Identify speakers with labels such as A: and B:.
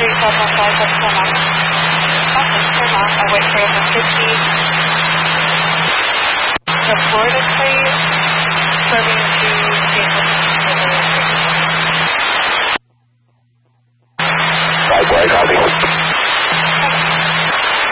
A: Street, Southwest 5749. Okay, turn off. I'll wait for you for 50. The Florida Street, serving to